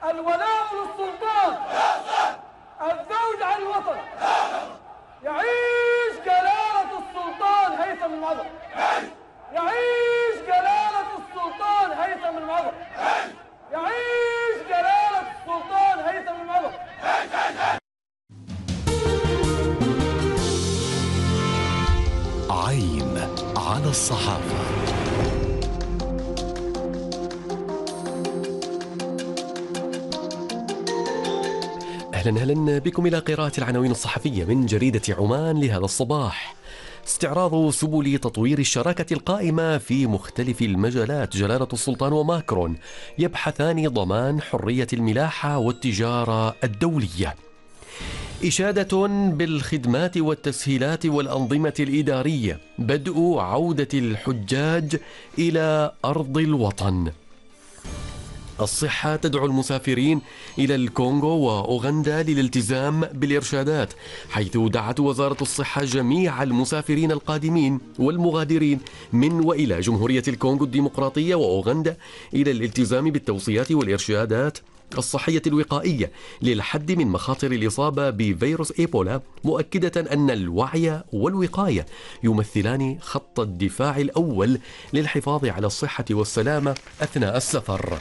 الولاء للسلطان، الزوج عن الوطن. يعيش جلالة السلطان هيثم المعظم. يعيش جلالة السلطان هيثم المعظم. يعيش جلالة السلطان هيثم المعظم. عين على الصحافة. أهلا بكم إلى قراءة العناوين الصحفية من جريدة عمان لهذا الصباح. استعراض سبل تطوير الشراكة القائمة في مختلف المجالات. جلالة السلطان وماكرون يبحثان ضمان حرية الملاحة والتجارة الدولية. إشادة بالخدمات والتسهيلات والأنظمة الإدارية. بدء عودة الحجاج إلى أرض الوطن. الصحة تدعو المسافرين إلى الكونغو وأوغندا للالتزام بالإرشادات، حيث دعت وزارة الصحة جميع المسافرين القادمين والمغادرين من وإلى جمهورية الكونغو الديمقراطية وأوغندا إلى الالتزام بالتوصيات والإرشادات الصحية الوقائية للحد من مخاطر الإصابة بفيروس إيبولا، مؤكدة أن الوعي والوقاية يمثلان خط الدفاع الأول للحفاظ على الصحة والسلامة أثناء السفر.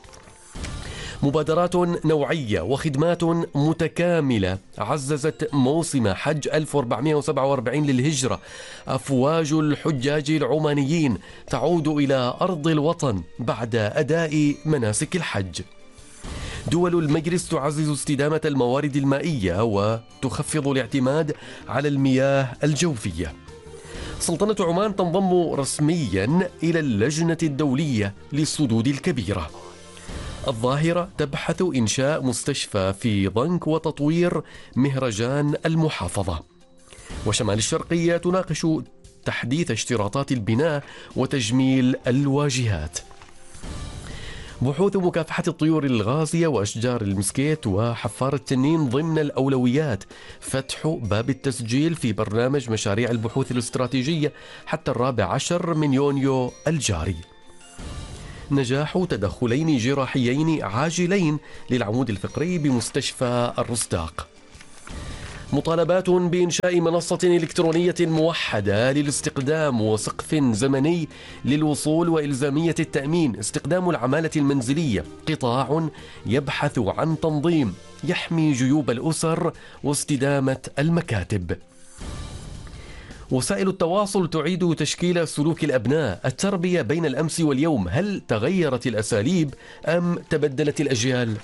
مبادرات نوعية وخدمات متكاملة عززت موسم حج 1447 للهجرة. أفواج الحجاج العمانيين تعود إلى أرض الوطن بعد أداء مناسك الحج. دول المجلس تعزز استدامة الموارد المائية وتخفض الاعتماد على المياه الجوفية. سلطنة عمان تنضم رسميا إلى اللجنة الدولية للسدود الكبيرة. الظاهرة تبحث إنشاء مستشفى في ضنك وتطوير مهرجان المحافظة. وشمال الشرقية تناقش تحديث اشتراطات البناء وتجميل الواجهات. بحوث مكافحة الطيور الغازية وأشجار المسكيت وحفار التنين ضمن الأولويات. فتح باب التسجيل في برنامج مشاريع البحوث الاستراتيجية حتى 14 من يونيو الجاري. نجاح تدخلين جراحيين عاجلين للعمود الفقري بمستشفى الرستاق. مطالبات بإنشاء منصة إلكترونية موحدة للاستقدام وسقف زمني للوصول وإلزامية التأمين. استقدام العمالة المنزلية. قطاع يبحث عن تنظيم يحمي جيوب الأسر واستدامة المكاتب. وسائل التواصل تعيد تشكيل سلوك الأبناء. التربية بين الأمس واليوم، هل تغيرت الأساليب أم تبدلت الأجيال؟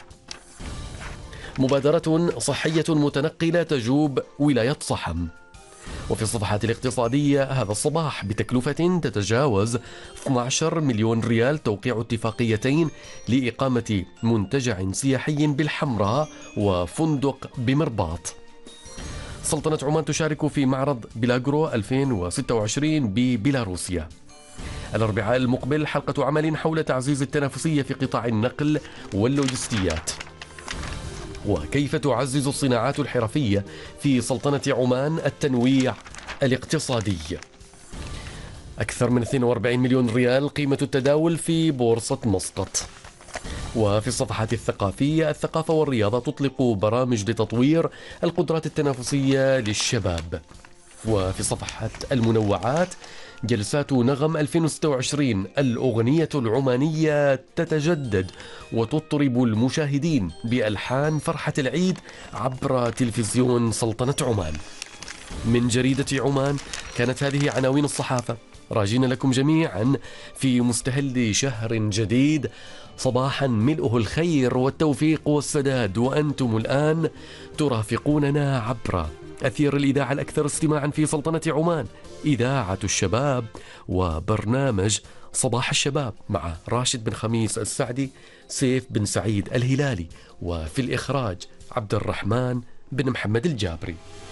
مبادرة صحية متنقلة تجوب ولاية صحم. وفي الصفحات الاقتصادية هذا الصباح، بتكلفة تتجاوز 12 مليون ريال توقيع اتفاقيتين لإقامة منتجع سياحي بالحمراء وفندق بمرباط. سلطنة عمان تشارك في معرض بلاغرو 2026 ببيلاروسيا. الأربعاء المقبل حلقة عمل حول تعزيز التنافسية في قطاع النقل واللوجستيات. وكيف تعزز الصناعات الحرفية في سلطنة عمان التنويع الاقتصادي. أكثر من 42 مليون ريال قيمة التداول في بورصة مسقط. وفي الصفحات الثقافية، الثقافة والرياضة تطلق برامج لتطوير القدرات التنافسية للشباب. وفي صفحة المنوعات، جلسات نغم 2026، الأغنية العمانية تتجدد وتطرب المشاهدين بألحان فرحة العيد عبر تلفزيون سلطنة عمان. من جريدة عمان كانت هذه عناوين الصحافة. راجين لكم جميعا في مستهل شهر جديد، صباحا ملؤه الخير والتوفيق والسداد، وأنتم الآن ترافقوننا عبر أثير الإذاعة الأكثر استماعا في سلطنة عمان، إذاعة الشباب، وبرنامج صباح الشباب مع راشد بن خميس السعدي، سيف بن سعيد الهلالي، وفي الإخراج عبد الرحمن بن محمد الجابري.